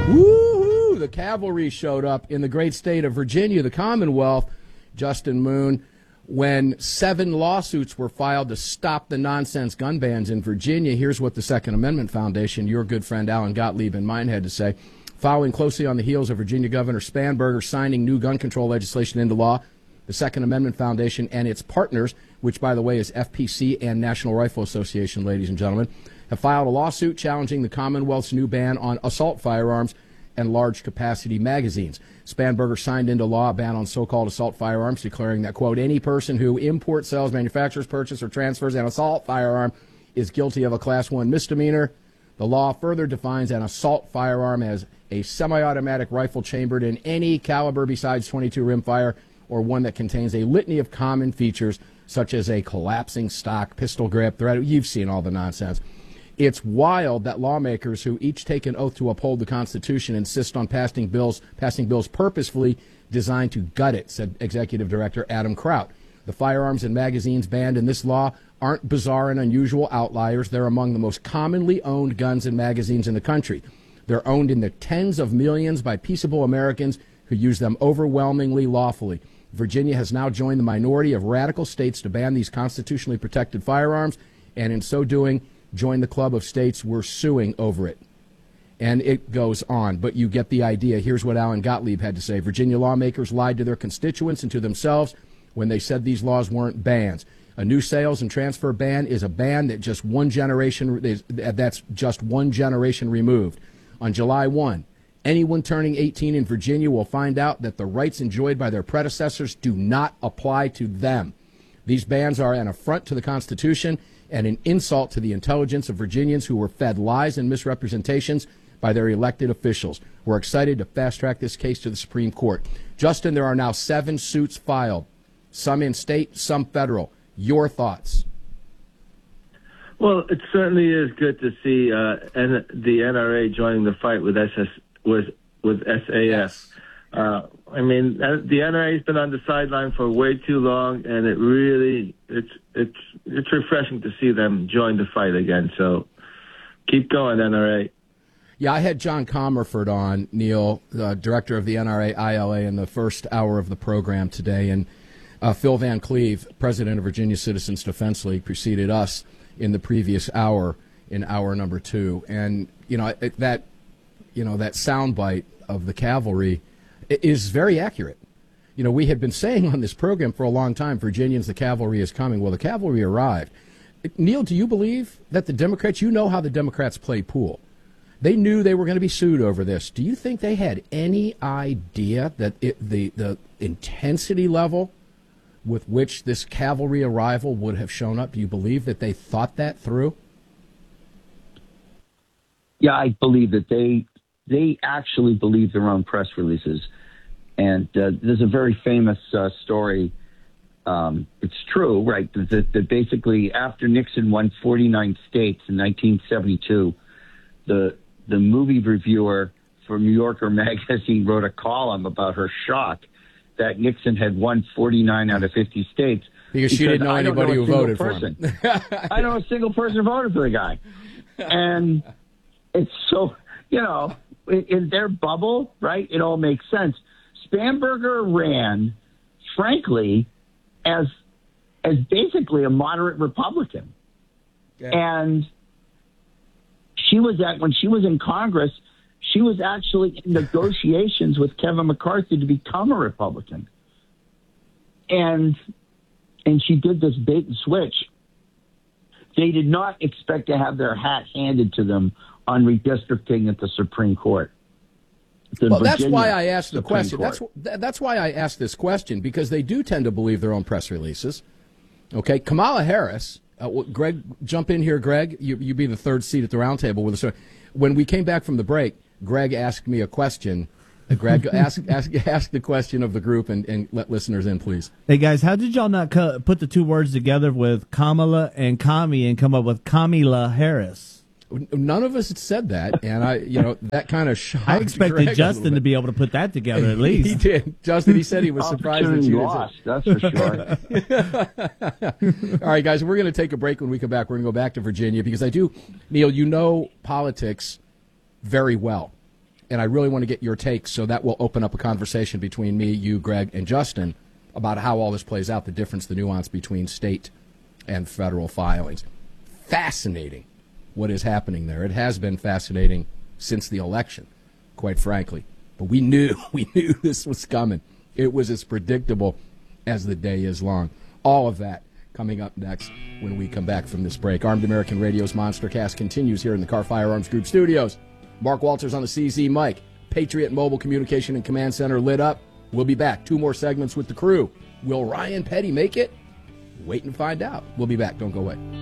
Woo-hoo! The cavalry showed up in the great state of Virginia, the Commonwealth, Justin Moon, when 7 lawsuits were filed to stop the nonsense gun bans in Virginia. Here's what the Second Amendment Foundation, your good friend Alan Gottlieb and mine, had to say. Following closely on the heels of Virginia Governor Spanberger signing new gun control legislation into law, the Second Amendment Foundation and its partners, which, by the way, is FPC and National Rifle Association, ladies and gentlemen, have filed a lawsuit challenging the Commonwealth's new ban on assault firearms and large-capacity magazines. Spanberger signed into law a ban on so-called assault firearms, declaring that, quote, any person who imports, sells, manufactures, purchases, or transfers an assault firearm is guilty of a Class 1 misdemeanor. The law further defines an assault firearm as a semi-automatic rifle chambered in any caliber besides .22 rimfire, or one that contains a litany of common features such as a collapsing stock, pistol grip, thread. You've seen all the nonsense. It's wild that lawmakers who each take an oath to uphold the Constitution insist on passing bills purposefully designed to gut it, said Executive Director Adam Kraut. The firearms and magazines banned in this law aren't bizarre and unusual outliers. They're among the most commonly owned guns and magazines in the country. They're owned in the tens of millions by peaceable Americans who use them overwhelmingly lawfully. Virginia has now joined the minority of radical states to ban these constitutionally protected firearms, and in so doing, join the club of states we're suing over it. And it goes on, but you get the idea. Here's what Alan Gottlieb had to say. Virginia lawmakers lied to their constituents and to themselves when they said these laws weren't bans. A new sales and transfer ban is a ban that's just one generation removed. On July 1, anyone turning 18 in Virginia will find out that the rights enjoyed by their predecessors do not apply to them. These bans are an affront to the Constitution and an insult to the intelligence of Virginians who were fed lies and misrepresentations by their elected officials. We're excited to fast-track this case to the Supreme Court. Justin, there are now 7 suits filed, some in state, some federal. Your thoughts? Well, it certainly is good to see the NRA joining the fight with SAS. Yes. I mean, the NRA has been on the sideline for way too long, and it's refreshing to see them join the fight again. So keep going, NRA. Yeah, I had John Comerford on, Neil, director of the NRA ILA, in the first hour of the program today, and Phil Van Cleve, president of Virginia Citizens Defense League, preceded us in the previous hour, in hour number 2, and that soundbite of the cavalry is very accurate. We had been saying on this program for a long time, Virginians, the cavalry is coming. Well, the cavalry arrived. Neil, do you believe that the Democrats, you know how the Democrats play pool. They knew they were going to be sued over this. Do you think they had any idea that the intensity level with which this cavalry arrival would have shown up? Do you believe that they thought that through? Yeah, I believe that they actually believe their own press releases. And there's a very famous story. It's true, right, that basically after Nixon won 49 states in 1972, the movie reviewer for New Yorker magazine wrote a column about her shock that Nixon had won 49 out of 50 states. Because she didn't know anybody who voted for him. I know a single person who voted for the guy. And it's so, in their bubble, right, it all makes sense. Spanberger ran, frankly, as basically a moderate Republican. Yeah. And when she was in Congress, she was actually in negotiations with Kevin McCarthy to become a Republican. And she did this bait and switch. They did not expect to have their hat handed to them on redistricting at the Supreme Court. That's why I asked the question. That's why I asked this question, because they do tend to believe their own press releases. Okay, Kamala Harris. Greg, jump in here, Greg. You be the third seat at the round table with us. When we came back from the break, Greg asked me a question. Greg, ask the question of the group and let listeners in, please. Hey, guys, how did y'all not put the two words together with Kamala and Kami and come up with Kamala Harris? None of us had said that, and that kind of shocked I expected Greg Justin to be able to put that together at least. He did. Justin, he said he was surprised that you lost. That's for sure. All right, guys, we're going to take a break. When we come back, we're going to go back to Virginia because Neil, you know politics very well. and I really want to get your take, so that will open up a conversation between me, you, Greg, and Justin about how all this plays out, the difference, the nuance between state and federal filings. Fascinating what is happening there. It has been fascinating since the election, quite frankly. But we knew this was coming. It was as predictable as the day is long. All of that coming up next when we come back from this break. Armed American Radio's Monster Cast continues here in the Car Firearms Group studios. Mark Walters on the CZ mic. Patriot Mobile Communication and Command Center lit up. We'll be back. 2 more segments with the crew. Will Ryan Petty make it? Wait and find out. We'll be back. Don't go away.